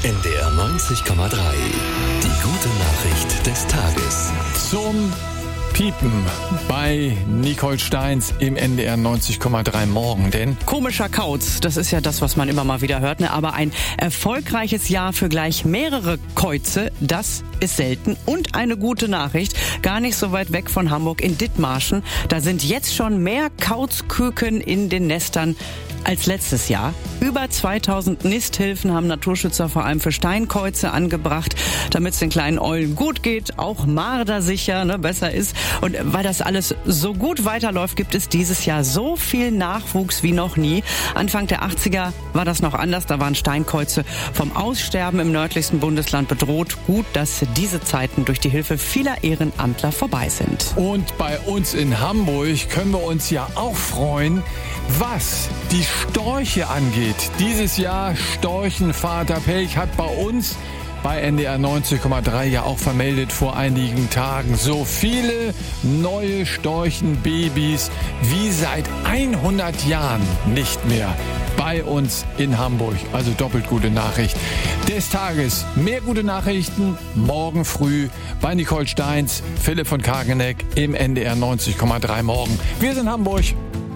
NDR 90,3. Die gute Nachricht des Tages. Zum Piepen bei Nicole Steins im NDR 90,3 Morgen, denn Komischer Kauz, das ist ja das, was man immer mal wieder hört, ne? Aber ein erfolgreiches Jahr für gleich mehrere Käuze, das ist selten. Und eine gute Nachricht, gar nicht so weit weg von Hamburg in Dithmarschen, da sind jetzt schon mehr Kauzküken in den Nestern als letztes Jahr. Über 2000 Nisthilfen haben Naturschützer vor allem für Steinkäuze angebracht, damit es den kleinen Eulen gut geht, auch mardersicher, besser ist. Und weil das alles so gut weiterläuft, gibt es dieses Jahr so viel Nachwuchs wie noch nie. Anfang der 80er war das noch anders, da waren Steinkäuze vom Aussterben im nördlichsten Bundesland bedroht. Gut, dass diese Zeiten durch die Hilfe vieler Ehrenamtler vorbei sind. und bei uns in Hamburg können wir uns ja auch freuen, was die Storche angeht. Dieses Jahr Storchenvater Pech hat bei uns bei NDR 90,3 ja auch vermeldet vor einigen Tagen. So viele neue Storchenbabys wie seit 100 Jahren nicht mehr bei uns in Hamburg. Also doppelt gute Nachricht des Tages. Mehr gute Nachrichten morgen früh bei Nicole Steins, Philipp von Kageneck im NDR 90,3 Morgen. Wir sind Hamburg.